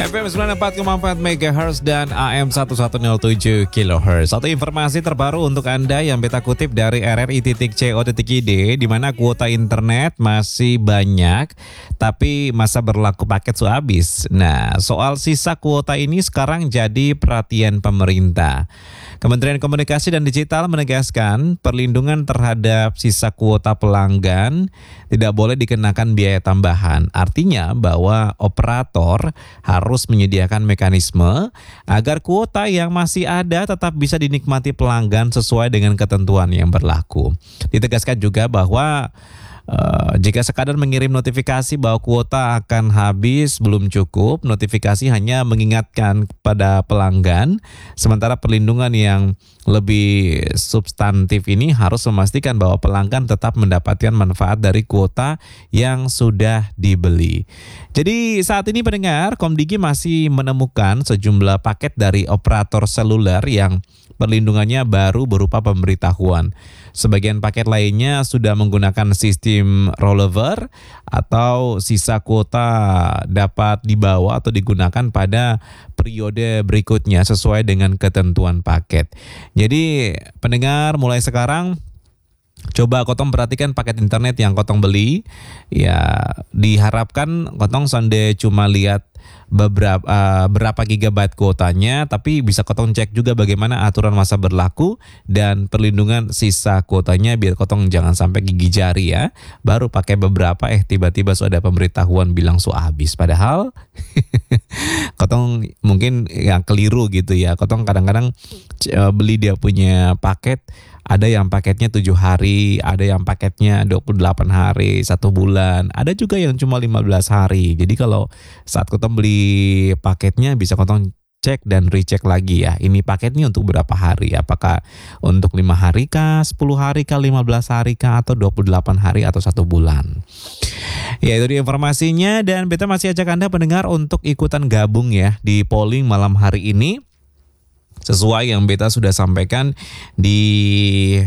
FM 94,4 MHz dan AM 1107 kHz. Satu informasi terbaru untuk Anda yang beta kutip dari RRI.co.id, di mana kuota internet masih banyak, tapi masa berlaku paket sudah habis. Nah, soal sisa kuota ini sekarang jadi perhatian pemerintah. Kementerian Komunikasi dan Digital menegaskan perlindungan terhadap sisa kuota pelanggan tidak boleh dikenakan biaya tambahan. Artinya bahwa operator harus menyediakan mekanisme agar kuota yang masih ada tetap bisa dinikmati pelanggan sesuai dengan ketentuan yang berlaku. Ditegaskan juga bahwa jika sekadar mengirim notifikasi bahwa kuota akan habis belum cukup, notifikasi hanya mengingatkan pada pelanggan, sementara perlindungan yang lebih substantif ini harus memastikan bahwa pelanggan tetap mendapatkan manfaat dari kuota yang sudah dibeli. Jadi saat ini pendengar, Komdigi masih menemukan sejumlah paket dari operator seluler yang perlindungannya baru berupa pemberitahuan. Sebagian paket lainnya sudah menggunakan sistem rollover atau sisa kuota dapat dibawa atau digunakan pada periode berikutnya sesuai dengan ketentuan paket. Jadi pendengar, mulai sekarang coba kotong perhatikan paket internet yang kotong beli. Ya, diharapkan kotong sonde cuma lihat berapa gigabyte kuotanya, tapi bisa kotong cek juga bagaimana aturan masa berlaku dan perlindungan sisa kuotanya biar kotong jangan sampai gigi jari ya. Baru pakai beberapa tiba-tiba sudah ada pemberitahuan bilang habis. Padahal kotong mungkin yang keliru gitu ya. Kotong kadang-kadang beli dia punya paket, ada yang paketnya 7 hari, ada yang paketnya 28 hari, 1 bulan, ada juga yang cuma 15 hari. Jadi kalau saat kotong beli paketnya bisa kotong cek dan recheck lagi ya. Ini paketnya untuk berapa hari? Apakah untuk 5 hari kah, 10 hari kah, 15 hari kah, atau 28 hari atau 1 bulan? Ya, itu dia informasinya, dan beta masih ajak Anda pendengar untuk ikutan gabung ya di polling malam hari ini. Sesuai yang beta sudah sampaikan di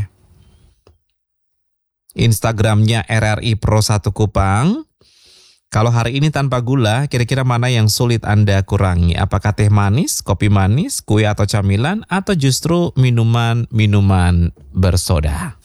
Instagramnya RRI Pro 1 Kupang. Kalau hari ini tanpa gula, kira-kira mana yang sulit Anda kurangi? Apakah teh manis, kopi manis, kue atau camilan, atau justru minuman bersoda?